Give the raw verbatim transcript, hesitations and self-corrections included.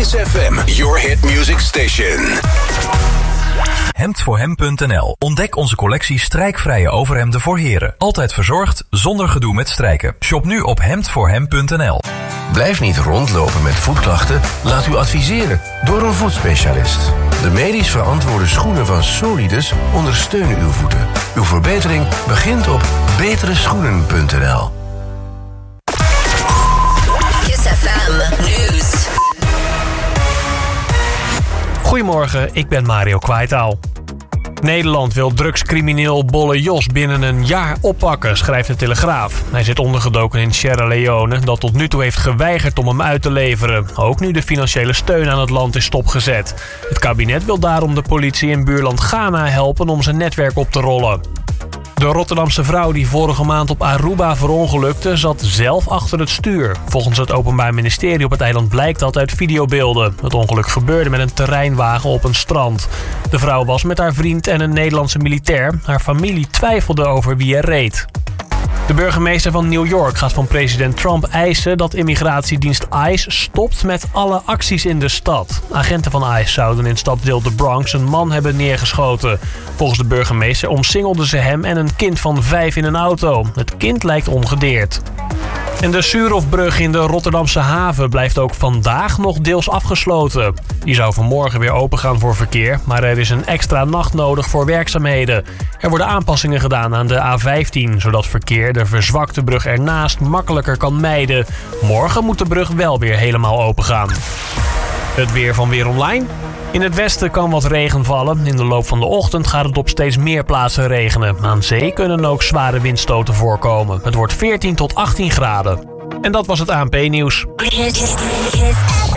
Kiss F M, your hit music station. hemd voor hem punt n l. Ontdek onze collectie strijkvrije overhemden voor heren. Altijd verzorgd, zonder gedoe met strijken. Shop nu op hemd voor hem punt n l. Blijf niet rondlopen met voetklachten. Laat u adviseren door een voetspecialist. De medisch verantwoorde schoenen van Solidus ondersteunen uw voeten. Uw verbetering begint op betere schoenen punt n l. Kiss F M Nieuws. Goedemorgen, ik ben Mario Kwaitaal. Nederland wil drugscrimineel Bolle Jos binnen een jaar oppakken, schrijft de Telegraaf. Hij zit ondergedoken in Sierra Leone, dat tot nu toe heeft geweigerd om hem uit te leveren. Ook nu de financiële steun aan het land is stopgezet. Het kabinet wil daarom de politie in buurland Ghana helpen om zijn netwerk op te rollen. De Rotterdamse vrouw die vorige maand op Aruba verongelukte zat zelf achter het stuur. Volgens het Openbaar Ministerie op het eiland blijkt dat uit videobeelden. Het ongeluk gebeurde met een terreinwagen op een strand. De vrouw was met haar vriend en een Nederlandse militair. Haar familie twijfelde over wie er reed. De burgemeester van New York gaat van president Trump eisen dat immigratiedienst ICE stopt met alle acties in de stad. Agenten van ICE zouden in stadsdeel de Bronx een man hebben neergeschoten. Volgens de burgemeester omsingelden ze hem en een kind van vijf in een auto. Het kind lijkt ongedeerd. En de Suurhofbrug in de Rotterdamse haven blijft ook vandaag nog deels afgesloten. Die zou vanmorgen weer opengaan voor verkeer, maar er is een extra nacht nodig voor werkzaamheden. Er worden aanpassingen gedaan aan de A vijftien, zodat verkeer de verzwakte brug ernaast makkelijker kan mijden. Morgen moet de brug wel weer helemaal opengaan. Het weer van Weer Online. In het westen kan wat regen vallen. In de loop van de ochtend gaat het op steeds meer plaatsen regenen. Aan zee kunnen ook zware windstoten voorkomen. Het wordt veertien tot achttien graden. En dat was het A N P-nieuws.